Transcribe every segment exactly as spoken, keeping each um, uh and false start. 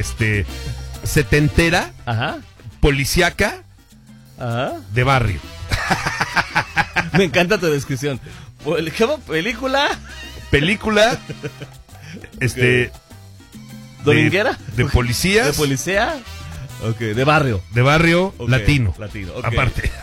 este, setentera, Ajá. policíaca, Ajá. de barrio. Me encanta tu descripción. ¿Cómo? ¿Película? Película, este... ¿Dominguera? De, de policías. ¿De policía? Ok, de barrio. De barrio, Okay, latino. Latino, okay. Aparte.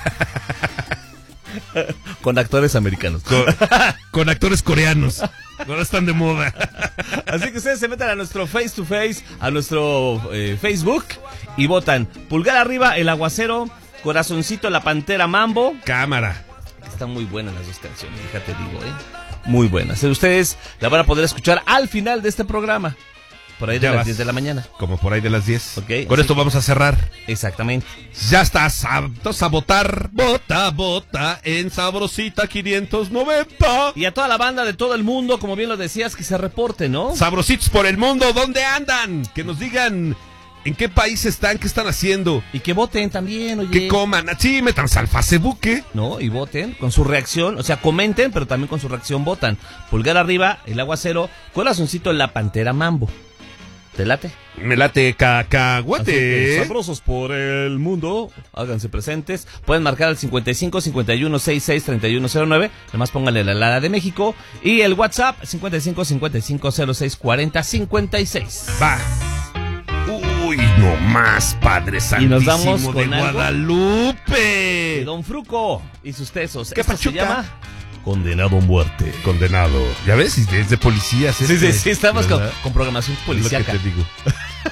Con actores americanos. Con, con actores coreanos. Ahora están de moda. Así que ustedes se metan a nuestro face to face, a nuestro eh, Facebook y votan pulgar arriba El Aguacero, corazoncito La Pantera Mambo. Cámara. Están muy buenas las dos canciones, déjate digo, ¿eh? Muy buenas. Ustedes la van a poder escuchar al final de este programa. Por ahí de Ya las vas. diez de la mañana. Como por ahí de las diez. Ok, Con sí. esto vamos a cerrar. Exactamente. Ya estás aptos a votar. Vota, vota en Sabrosita quinientos noventa. Y a toda la banda de todo el mundo, como bien lo decías, que se reporte, ¿no? Sabrositos por el mundo, ¿dónde andan? Que nos digan en qué país están, qué están haciendo. Y que voten también, oye. Que coman. Sí, métanse al Facebook. ¿No? Y voten con su reacción, o sea, comenten, pero también con su reacción votan. Pulgar arriba, El Aguacero, corazoncito La Pantera Mambo. ¿Te late? Me late Así que, cacahuate. sabrosos por el mundo, háganse presentes. Pueden marcar al cincuenta y cinco, cincuenta y uno, sesenta y seis, treinta y uno cero nueve. Además pónganle la alada de México. Y el WhatsApp, cincuenta y cinco, cincuenta y cinco, cero seis, cuarenta, cincuenta y seis. Va. Uy, no más, Padre Santísimo Y nos vamos de con algo Guadalupe. de Don Fruco y sus tesos. ¿Qué Esto se pachuca? llama Condenado a Muerte. Condenado. ¿Ya ves? Es de policías. Sí, este, sí, sí, estamos con, ¿verdad? con programación Es lo que policíaca. te digo.